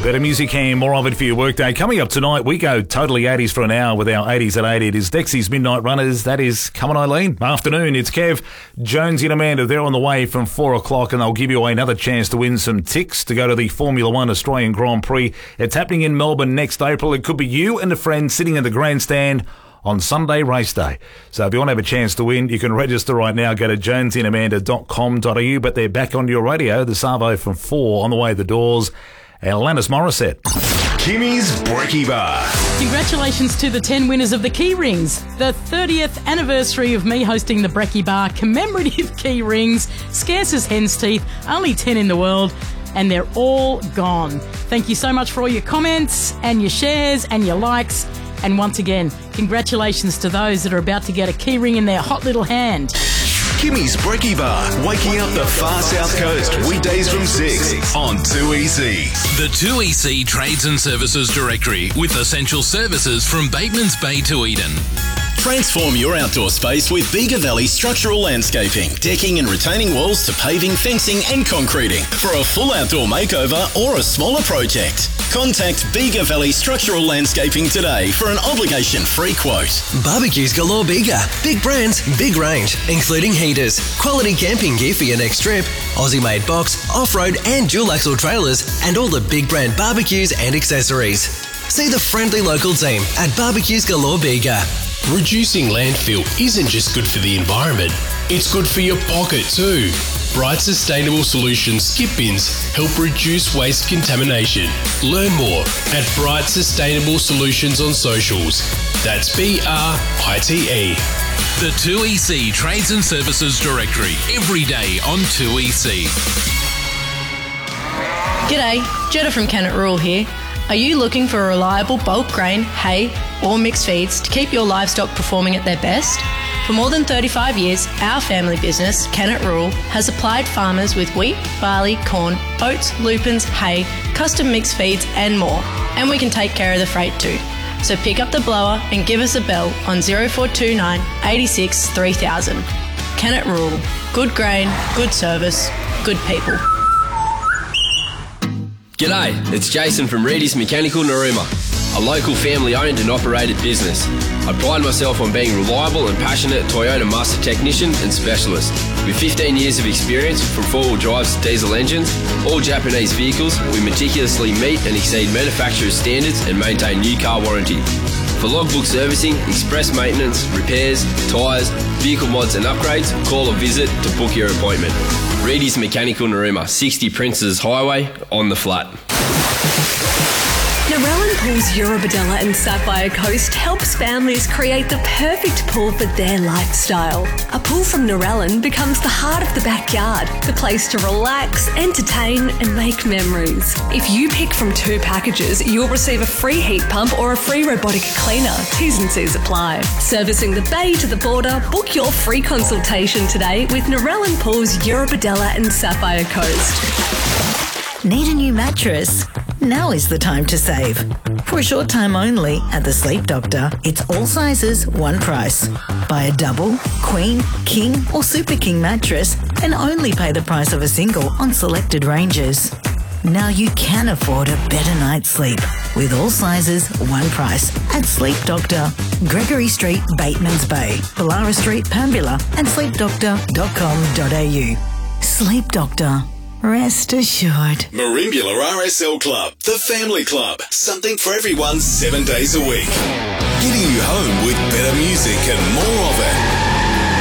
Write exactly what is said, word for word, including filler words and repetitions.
Better music and more of it for your workday. Coming up tonight, we go totally eighties for an hour with our eighties at eight. It is Dexy's Midnight Runners. That is Come On Eileen. Afternoon, it's Kev, Jonesy and Amanda. They're on the way from four o'clock and they'll give you another chance to win some ticks to go to the Formula One Australian Grand Prix. It's happening in Melbourne next April. It could be you and a friend sitting in the grandstand on Sunday race day. So if you want to have a chance to win, you can register right now. Go to jonesy and amanda dot com dot a u. But they're back on your radio, the Savo from four on the way to the doors. And Alanis Morissette. Kimmy's Brekkie Bar. Congratulations to the ten winners of the Key Rings. The thirtieth anniversary of me hosting the Brekkie Bar commemorative Key Rings. Scarce as hen's teeth, only ten in the world, and they're all gone. Thank you so much for all your comments and your shares and your likes. And once again, congratulations to those that are about to get a key ring in their hot little hand. Kimmy's Brekkie Bar, waking up the far south coast, weekdays from six on two E C. The two E C Trades and Services Directory with essential services from Bateman's Bay to Eden. Transform your outdoor space with Bega Valley Structural Landscaping, decking and retaining walls to paving, fencing and concreting. For a full outdoor makeover or a smaller project, contact Bega Valley Structural Landscaping today for an obligation-free quote. Barbecues galore Bega. Big brands, big range, including heaters, quality camping gear for your next trip, Aussie-made box, off-road and dual-axle trailers, and all the big brand barbecues and accessories. See the friendly local team at Barbecues Galore Bega. Reducing landfill isn't just good for the environment, it's good for your pocket too. Bright Sustainable Solutions skip bins help reduce waste contamination. Learn more at Bright Sustainable Solutions on socials. That's B R I T E. The two E C Trades and Services Directory, every day on two E C. G'day, Jetta from Kennett Rural here. Are you looking for a reliable bulk grain, hay or mixed feeds to keep your livestock performing at their best? For more than thirty-five years, our family business, Kennett Rural, has supplied farmers with wheat, barley, corn, oats, lupins, hay, custom mixed feeds and more. And we can take care of the freight too. So pick up the blower and give us a bell on zero four two nine, eight six, three thousand. Kennett Rural. Good grain, good service, good people. G'day, it's Jason from Reedy's Mechanical Narooma, a local family-owned and operated business. I pride myself on being reliable and passionate Toyota master technician and specialist. With fifteen years of experience from four-wheel drives to diesel engines, all Japanese vehicles, we meticulously meet and exceed manufacturer's standards and maintain new car warranty. For logbook servicing, express maintenance, repairs, tyres, vehicle mods and upgrades, call or visit to book your appointment. Reedy's Mechanical Narooma, sixty Princes Highway, on the flat. Narellan Pools Eurobodella and Sapphire Coast helps families create the perfect pool for their lifestyle. A pool from Narellan becomes the heart of the backyard, the place to relax, entertain and make memories. If you pick from two packages, you'll receive a free heat pump or a free robotic cleaner. T's and C's apply. Servicing the bay to the border, book your free consultation today with Narellan Pools Eurobodella and Sapphire Coast. Need a new mattress? Now is the time to save. For a short time only at the Sleep Doctor, it's all sizes, one price. Buy a double, queen, king or super king mattress and only pay the price of a single on selected ranges. Now you can afford a better night's sleep with all sizes, one price at Sleep Doctor, Gregory Street, Bateman's Bay, Ballara Street, Pambula and sleep doctor dot com dot a u. Sleep Doctor. Rest assured. Marimbula R S L Club, the family club. Something for everyone seven days a week. Getting you home with better music and more of it.